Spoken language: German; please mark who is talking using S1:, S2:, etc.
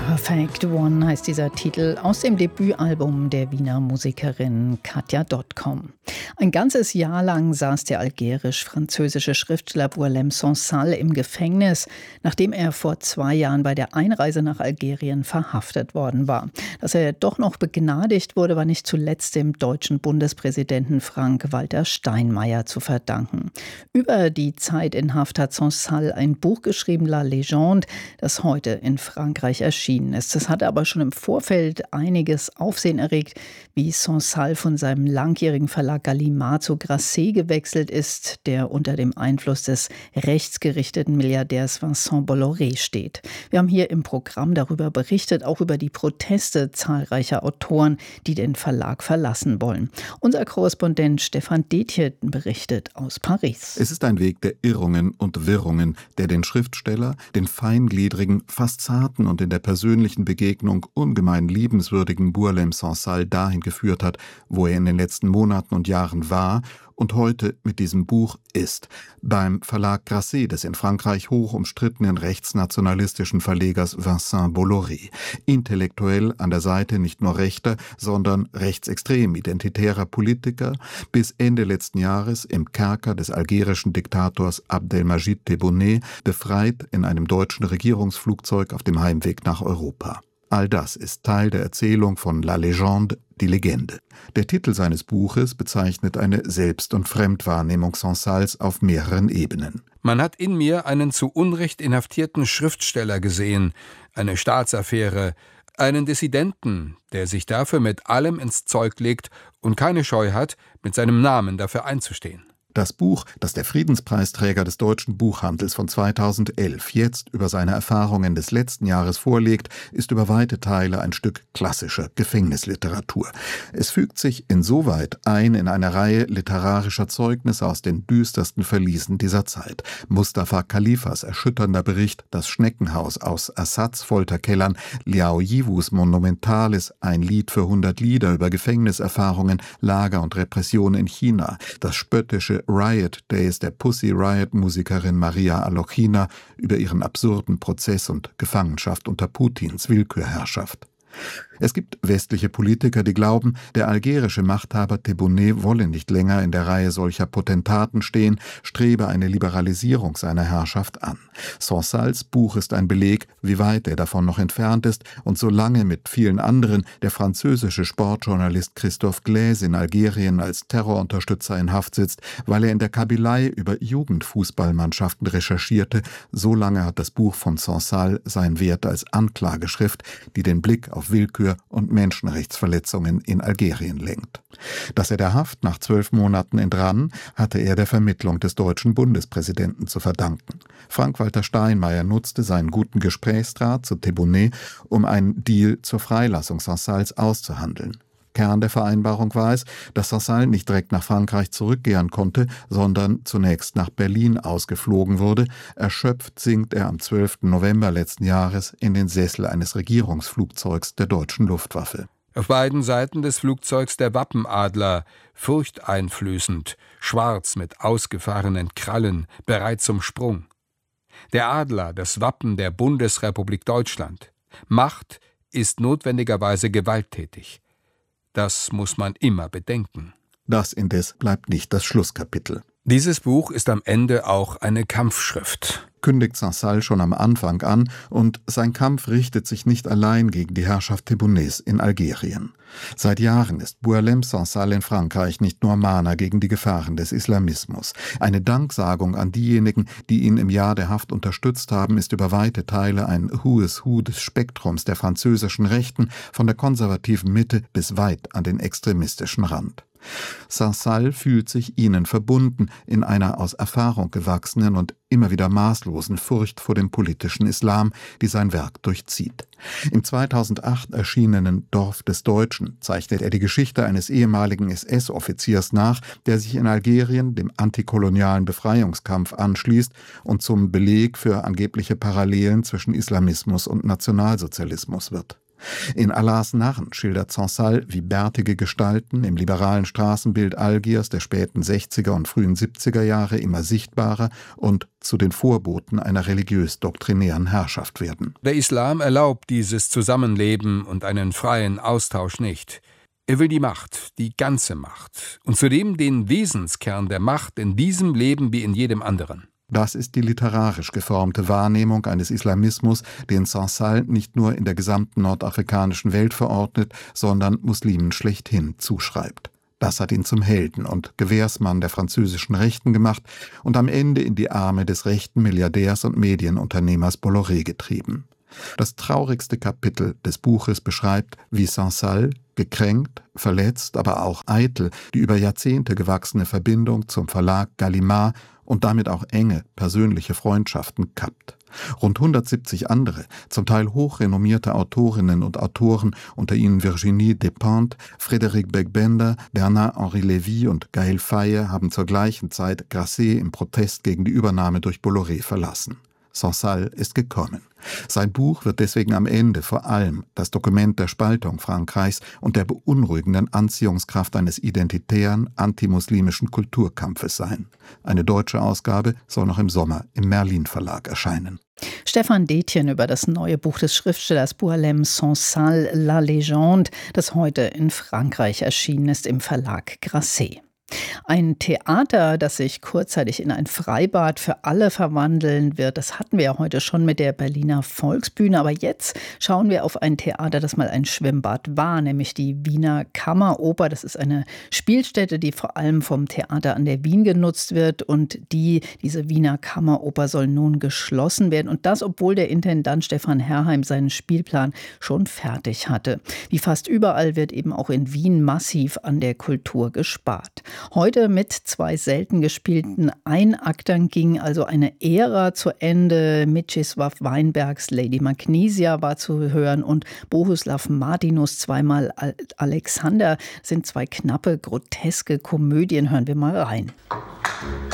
S1: Perfect One heißt dieser Titel aus dem Debütalbum der Wiener Musikerin Katja Dotcom. Ein ganzes Jahr lang saß der algerisch-französische Schriftsteller Boualem Sansal im Gefängnis, nachdem er vor 2 Jahren bei der Einreise nach Algerien verhaftet worden war. Dass er doch noch begnadigt wurde, war nicht zuletzt dem deutschen Bundespräsidenten Frank-Walter Steinmeier zu verdanken. Über die Zeit in Haft hat Sansal ein Buch geschrieben, La Légende, das heute in Frankreich erschienen ist. Das hatte aber schon im Vorfeld einiges Aufsehen erregt, wie Sansal von seinem langjährigen Verlag Gallimard zu Grasset gewechselt ist, der unter dem Einfluss des rechtsgerichteten Milliardärs Vincent Bolloré steht. Wir haben hier im Programm darüber berichtet, auch über die Proteste zahlreicher Autoren, die den Verlag verlassen wollen. Unser Korrespondent Stefan Dethier berichtet aus Paris.
S2: Es ist ein Weg der Irrungen und Wirrungen, der den Schriftsteller, den feingliedrigen, fast zarten und in der persönlichen Begegnung ungemein liebenswürdigen Boualem Sansal dahin geführt hat, wo er in den letzten Monaten und Jahren war und heute mit diesem Buch ist. Beim Verlag Grasset des in Frankreich hoch umstrittenen rechtsnationalistischen Verlegers Vincent Bolloré. Intellektuell an der Seite nicht nur rechter, sondern rechtsextrem identitärer Politiker, bis Ende letzten Jahres im Kerker des algerischen Diktators Abdelmajid Tebboune, befreit in einem deutschen Regierungsflugzeug auf dem Heimweg nach Europa. All das ist Teil der Erzählung von La Légende, die Legende. Der Titel seines Buches bezeichnet eine Selbst- und Fremdwahrnehmung Sansals auf mehreren Ebenen.
S3: Man hat in mir einen zu Unrecht inhaftierten Schriftsteller gesehen, eine Staatsaffäre, einen Dissidenten, der sich dafür mit allem ins Zeug legt und keine Scheu hat, mit seinem Namen dafür einzustehen.
S2: Das Buch, das der Friedenspreisträger des deutschen Buchhandels von 2011 jetzt über seine Erfahrungen des letzten Jahres vorlegt, ist über weite Teile ein Stück klassischer Gefängnisliteratur. Es fügt sich insoweit ein in eine Reihe literarischer Zeugnisse aus den düstersten Verliesen dieser Zeit. Mustafa Khalifas erschütternder Bericht Das Schneckenhaus aus Assads Folterkellern, Liao Yiwus monumentales Ein Lied für 100 Lieder über Gefängniserfahrungen, Lager und Repression in China, das spöttische Riot Days der Pussy Riot-Musikerin Maria Alochina über ihren absurden Prozess und Gefangenschaft unter Putins Willkürherrschaft. Es gibt westliche Politiker, die glauben, der algerische Machthaber Tebboune wolle nicht länger in der Reihe solcher Potentaten stehen, strebe eine Liberalisierung seiner Herrschaft an. Sansals Buch ist ein Beleg, wie weit er davon noch entfernt ist und solange mit vielen anderen der französische Sportjournalist Christophe Glaise in Algerien als Terrorunterstützer in Haft sitzt, weil er in der Kabylei über Jugendfußballmannschaften recherchierte, so lange hat das Buch von Sansal seinen Wert als Anklageschrift, die den Blick auf Willkür und Menschenrechtsverletzungen in Algerien lenkt. Dass er der Haft nach 12 Monaten entrann, hatte er der Vermittlung des deutschen Bundespräsidenten zu verdanken. Frank-Walter Steinmeier nutzte seinen guten Gesprächsdraht zu Tebboune, um einen Deal zur Freilassung Sansals auszuhandeln. Kern der Vereinbarung war es, dass Sansal nicht direkt nach Frankreich zurückkehren konnte, sondern zunächst nach Berlin ausgeflogen wurde. Erschöpft sinkt er am 12. November letzten Jahres in den Sessel eines Regierungsflugzeugs der deutschen Luftwaffe.
S3: Auf beiden Seiten des Flugzeugs der Wappenadler, furchteinflößend, schwarz mit ausgefahrenen Krallen, bereit zum Sprung. Der Adler, das Wappen der Bundesrepublik Deutschland. Macht ist notwendigerweise gewalttätig. Das muss man immer bedenken.
S2: Das indes bleibt nicht das Schlusskapitel.
S3: Dieses Buch ist am Ende auch eine Kampfschrift.
S2: Kündigt Sansal schon am Anfang an, und sein Kampf richtet sich nicht allein gegen die Herrschaft Tebbounés in Algerien. Seit Jahren ist Boualem Sansal in Frankreich nicht nur Mahner gegen die Gefahren des Islamismus. Eine Danksagung an diejenigen, die ihn im Jahr der Haft unterstützt haben, ist über weite Teile ein Who is Who des Spektrums der französischen Rechten, von der konservativen Mitte bis weit an den extremistischen Rand. Sansal fühlt sich ihnen verbunden in einer aus Erfahrung gewachsenen und immer wieder maßlosen Furcht vor dem politischen Islam, die sein Werk durchzieht. Im 2008 erschienenen Dorf des Deutschen zeichnet er die Geschichte eines ehemaligen SS-Offiziers nach, der sich in Algerien dem antikolonialen Befreiungskampf anschließt und zum Beleg für angebliche Parallelen zwischen Islamismus und Nationalsozialismus wird. In Allahs Narren schildert Sansal, wie bärtige Gestalten im liberalen Straßenbild Algiers der späten 60er und frühen 70er Jahre immer sichtbarer und zu den Vorboten einer religiös-doktrinären Herrschaft werden.
S3: Der Islam erlaubt dieses Zusammenleben und einen freien Austausch nicht. Er will die Macht, die ganze Macht, und zudem den Wesenskern der Macht in diesem Leben wie in jedem anderen.
S2: Das ist die literarisch geformte Wahrnehmung eines Islamismus, den Sansal nicht nur in der gesamten nordafrikanischen Welt verordnet, sondern Muslimen schlechthin zuschreibt. Das hat ihn zum Helden und Gewährsmann der französischen Rechten gemacht und am Ende in die Arme des rechten Milliardärs und Medienunternehmers Bolloré getrieben. Das traurigste Kapitel des Buches beschreibt, wie Sansal, gekränkt, verletzt, aber auch eitel, die über Jahrzehnte gewachsene Verbindung zum Verlag Gallimard und damit auch enge persönliche Freundschaften kappt. Rund 170 andere, zum Teil hochrenommierte Autorinnen und Autoren, unter ihnen Virginie Despentes, Frédéric Becbender, Bernard-Henri Lévy und Gaël Faye, haben zur gleichen Zeit Grasset im Protest gegen die Übernahme durch Bolloré verlassen. Sansal ist gekommen. Sein Buch wird deswegen am Ende vor allem das Dokument der Spaltung Frankreichs und der beunruhigenden Anziehungskraft eines identitären, antimuslimischen Kulturkampfes sein. Eine deutsche Ausgabe soll noch im Sommer im Merlin Verlag erscheinen.
S1: Stefan Detjen über das neue Buch des Schriftstellers Boualem Sansal, La Légende, das heute in Frankreich erschienen ist im Verlag Grasset. Ein Theater, das sich kurzzeitig in ein Freibad für alle verwandeln wird, das hatten wir ja heute schon mit der Berliner Volksbühne. Aber jetzt schauen wir auf ein Theater, das mal ein Schwimmbad war, nämlich die Wiener Kammeroper. Das ist eine Spielstätte, die vor allem vom Theater an der Wien genutzt wird. Und diese Wiener Kammeroper soll nun geschlossen werden. Und das, obwohl der Intendant Stefan Herrheim seinen Spielplan schon fertig hatte. Wie fast überall wird eben auch in Wien massiv an der Kultur gespart. Heute mit 2 selten gespielten Einaktern ging also eine Ära zu Ende. Mieczysław Weinbergs Lady Magnesia war zu hören und Bohuslav Martinus zweimal Alexander sind 2 knappe, groteske Komödien. Hören wir mal rein.